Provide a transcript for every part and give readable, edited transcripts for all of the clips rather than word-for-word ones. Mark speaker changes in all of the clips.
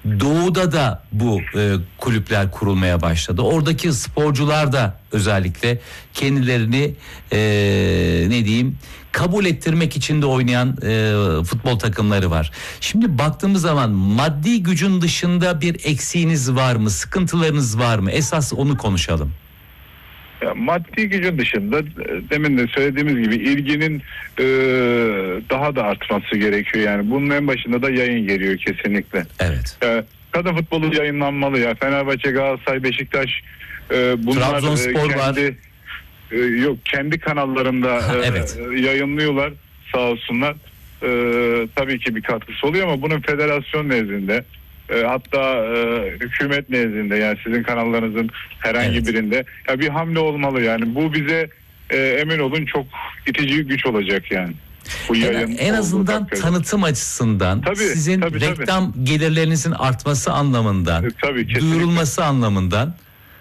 Speaker 1: Doğu'da da bu kulüpler kurulmaya başladı. Oradaki sporcular da özellikle kendilerini ne diyeyim kabul ettirmek için de oynayan futbol takımları var. Şimdi baktığımız zaman maddi gücün dışında bir eksiğiniz var mı? Sıkıntılarınız var mı? Esas onu konuşalım.
Speaker 2: Ya, maddi gücün dışında demin de söylediğimiz gibi ilginin daha da artması gerekiyor. Yani bunun en başında da yayın geliyor kesinlikle.
Speaker 1: Evet.
Speaker 2: Kadın futbolu yayınlanmalı ya. Fenerbahçe, Galatasaray, Beşiktaş bunlar
Speaker 1: Trabzonspor var.
Speaker 2: Kendi kanallarında
Speaker 1: Evet.
Speaker 2: yayınlıyorlar, sağ olsunlar. Tabii ki bir katkısı oluyor ama bunun federasyon nezdinde, hatta hükümet nezdinde, yani sizin kanallarınızın herhangi birinde bir hamle olmalı. Yani bu bize emin olun çok itici güç olacak yani.
Speaker 1: En azından tanıtım açısından, sizin reklam gelirlerinizin artması anlamından, duyurulması anlamından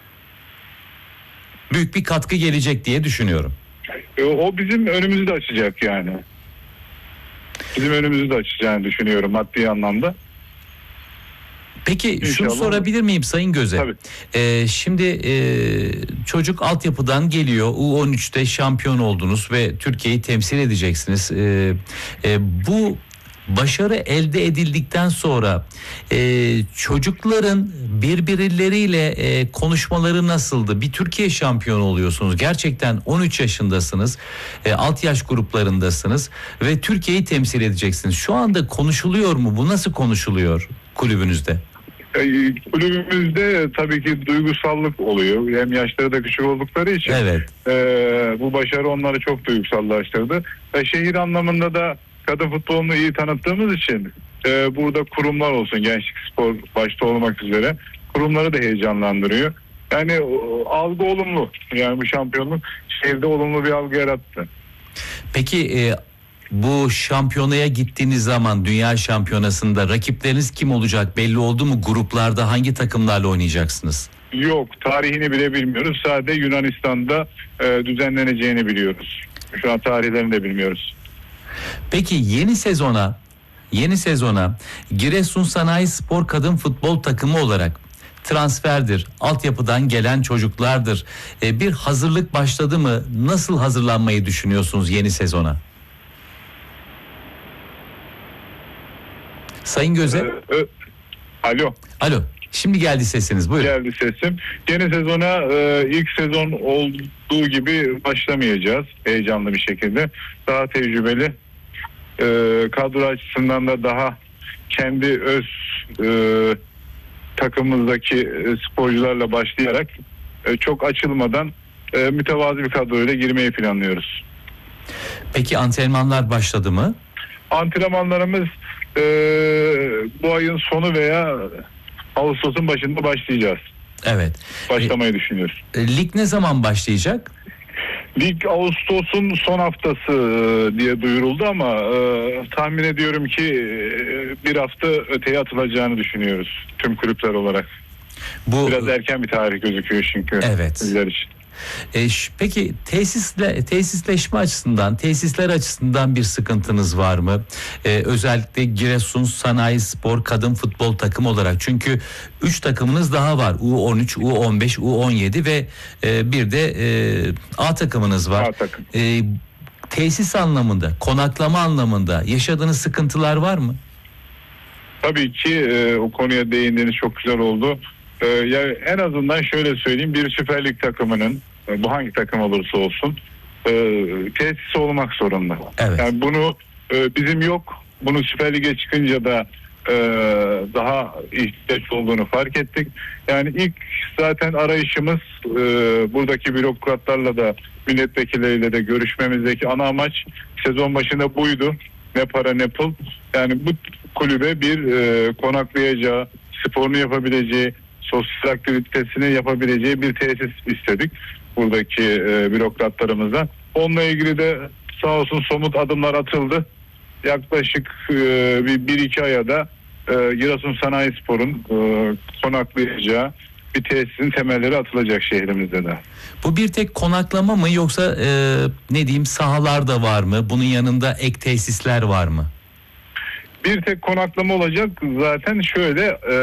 Speaker 1: büyük bir katkı gelecek diye düşünüyorum.
Speaker 2: O bizim önümüzü de açacak yani. Bizim önümüzü de açacağını düşünüyorum maddi anlamda.
Speaker 1: Peki şunu sorabilir miyim Sayın Göze?
Speaker 2: Tabii.
Speaker 1: Şimdi çocuk altyapıdan geliyor. U13'te şampiyon oldunuz ve Türkiye'yi temsil edeceksiniz. Bu başarı elde edildikten sonra çocukların birbirleriyle konuşmaları nasıldı? Bir Türkiye şampiyonu oluyorsunuz. Gerçekten 13 yaşındasınız. Alt yaş gruplarındasınız ve Türkiye'yi temsil edeceksiniz. Şu anda konuşuluyor mu? Bu nasıl konuşuluyor kulübünüzde?
Speaker 2: Kulübümüzde tabii ki duygusallık oluyor. Hem yaşları da küçük oldukları için bu başarı onları çok duygusallaştırdı. Şehir anlamında da kadın futbolunu iyi tanıttığımız için burada kurumlar olsun, Gençlik Spor başta olmak üzere kurumları da heyecanlandırıyor. Yani algı olumlu. Yani bu şampiyonluk şehirde olumlu bir algı yarattı.
Speaker 1: Peki bu şampiyonaya gittiğiniz zaman, dünya şampiyonasında rakipleriniz kim olacak belli oldu mu? Gruplarda hangi takımlarla oynayacaksınız? Yok,
Speaker 2: tarihini bile bilmiyoruz. Sadece Yunanistan'da düzenleneceğini biliyoruz. Şu an tarihlerini de bilmiyoruz.
Speaker 1: Peki yeni sezona Giresun Sanayi Spor Kadın Futbol Takımı olarak transferdir, altyapıdan gelen çocuklardır. Bir hazırlık başladı mı? Nasıl hazırlanmayı düşünüyorsunuz yeni sezona? Sayın Göze. Alo. Şimdi geldi sesiniz. Buyurun.
Speaker 2: Geldi sesim. Yeni sezona ilk sezon olduğu gibi başlamayacağız. Heyecanlı bir şekilde. Daha tecrübeli. Kadro açısından da daha kendi öz takımımızdaki sporcularla başlayarak çok açılmadan mütevazı bir kadroyla girmeyi planlıyoruz.
Speaker 1: Peki antrenmanlar başladı mı?
Speaker 2: Antrenmanlarımız bu ayın sonu veya Ağustos'un başında başlayacağız.
Speaker 1: Evet.
Speaker 2: Başlamayı düşünüyoruz.
Speaker 1: Lig ne zaman başlayacak?
Speaker 2: Lig Ağustos'un son haftası diye duyuruldu ama tahmin ediyorum ki bir hafta öteye atılacağını düşünüyoruz tüm kulüpler olarak. Bu biraz erken bir tarih gözüküyor çünkü.
Speaker 1: Evet.
Speaker 2: Bizler için.
Speaker 1: Peki tesisler açısından bir sıkıntınız var mı? Özellikle Giresun Sanayi Spor Kadın Futbol Takımı olarak. Çünkü 3 takımınız daha var. U13, U15, U17 ve bir de A takımınız var.
Speaker 2: A takım.
Speaker 1: Tesis anlamında, konaklama anlamında yaşadığınız sıkıntılar var mı?
Speaker 2: Tabii ki o konuya değindiğiniz çok güzel oldu. Yani en azından şöyle söyleyeyim, bir Süper Lig takımının, bu hangi takım olursa olsun, tesisi olmak zorunda.
Speaker 1: Evet.
Speaker 2: Yani bunu bizim yok. Bunu Süper Lig'e çıkınca da daha ihtiyaç olduğunu fark ettik. Yani ilk zaten arayışımız buradaki bürokratlarla da milletvekilleriyle de görüşmemizdeki ana amaç sezon başında buydu. Ne para ne pul. Yani bu kulübe bir konaklayacağı, sporunu yapabileceği, sosyal aktivitesini yapabileceği bir tesis istedik buradaki bürokratlarımızdan. Onunla ilgili de sağ olsun somut adımlar atıldı. Yaklaşık bir iki aya da Giresun Sanayi Spor'un konaklayacağı bir tesisin temelleri atılacak şehrimizde de.
Speaker 1: Bu bir tek konaklama mı yoksa ne diyeyim sahalar da var mı? Bunun yanında ek tesisler var mı?
Speaker 2: Bir tek konaklama olacak. Zaten şöyle